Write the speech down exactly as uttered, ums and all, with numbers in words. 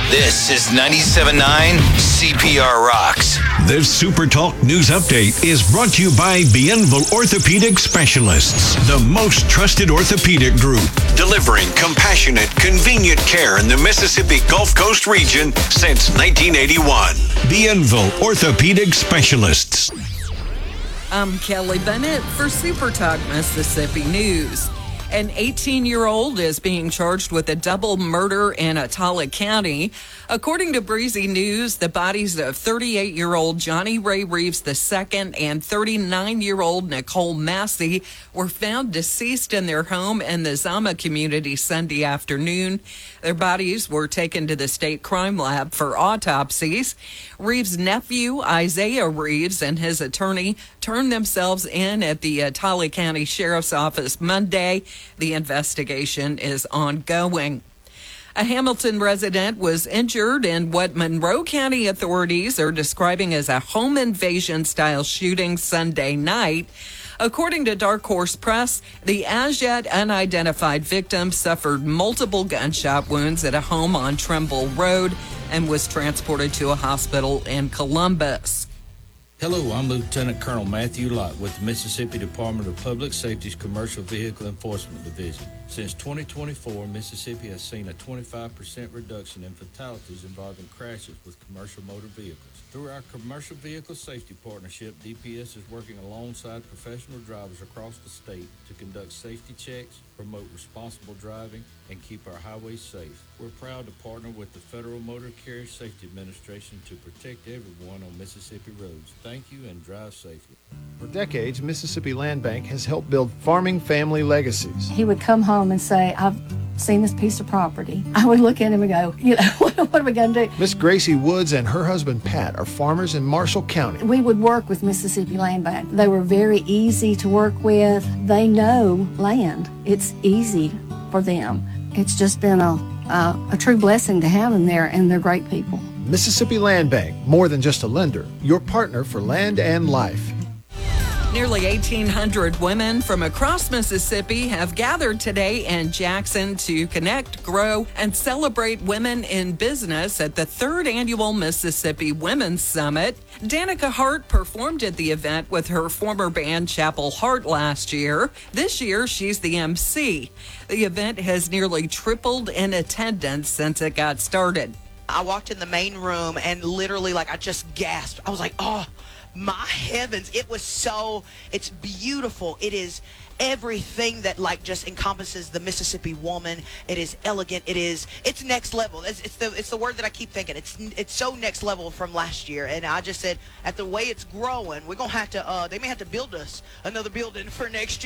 This is ninety-seven point nine C P R Rocks. This Super Talk News Update is brought to you by Bienville Orthopedic Specialists, the most trusted orthopedic group, delivering compassionate, convenient care in the Mississippi Gulf Coast region since nineteen eighty-one. Bienville Orthopedic Specialists. I'm Kelly Bennett for Super Talk Mississippi News. An eighteen-year-old is being charged with a double murder in Attala County. According to Breezy News, the bodies of thirty-eight-year-old Johnny Ray Reeves the second and thirty-nine-year-old Nicole Massey were found deceased in their home in the Zama community Sunday afternoon. Their bodies were taken to the state crime lab for autopsies. Reeves' nephew, Isaiah Reeves, and his attorney turned themselves in at the Attala County Sheriff's Office Monday. The investigation is ongoing. A Hamilton resident was injured in what Monroe County authorities are describing as a home invasion-style shooting Sunday night. According to Dark Horse Press, the as-yet unidentified victim suffered multiple gunshot wounds at a home on Trimble Road and was transported to a hospital in Columbus. Hello, I'm Lieutenant Colonel Matthew Lott with the Mississippi Department of Public Safety's Commercial Vehicle Enforcement Division. Since twenty twenty-four, Mississippi has seen a twenty-five percent reduction in fatalities involving crashes with commercial motor vehicles. Through our Commercial Vehicle Safety Partnership, D P S is working alongside professional drivers across the state to conduct safety checks, promote responsible driving, and keep our highways safe. We're proud to partner with the Federal Motor Carrier Safety Administration to protect everyone on Mississippi roads. Thank you and drive safely. For decades, Mississippi Land Bank has helped build farming family legacies. He would come home and say, I've seen this piece of property. I would look at him and go, you know, what, what are we going to do? Miss Gracie Woods and her husband Pat are farmers in Marshall County. We would work with Mississippi Land Bank. They were very easy to work with. They know land. It's easy for them. It's just been a, a, a true blessing to have them there, and they're great people. Mississippi Land Bank, more than just a lender, your partner for land and life. Nearly eighteen hundred women from across Mississippi have gathered today in Jackson to connect, grow, and celebrate women in business at the third annual Mississippi Women's Summit. Danica Hart performed at the event with her former band Chapel Hart last year. This year, she's the M C. The event has nearly tripled in attendance since it got started. I walked in the main room and literally, like, I just gasped. I was like, oh, my heavens. It was so, it's beautiful. It is everything that, like, just encompasses the Mississippi woman. It is elegant. It is, it's next level. It's, it's the it's the word that I keep thinking. It's it's so next level from last year. And I just said, at the way it's growing, we're going to have to, uh, they may have to build us another building for next year.